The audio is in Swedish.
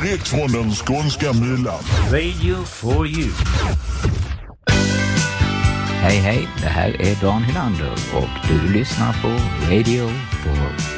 Direkt från den skånska myllan. Radio for you. Hej hej, det här är Dan Hylander och du lyssnar på Radio for